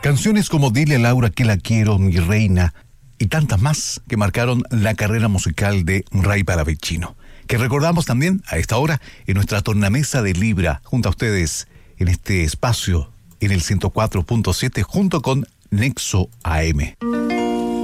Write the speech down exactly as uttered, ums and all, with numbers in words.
Canciones como Dile a Laura que la quiero, Mi reina, y tantas más que marcaron la carrera musical de Ray Palavecino, que recordamos también a esta hora en nuestra tornamesa de Libra, junto a ustedes en este espacio en el ciento cuatro punto siete junto con Nexo A M.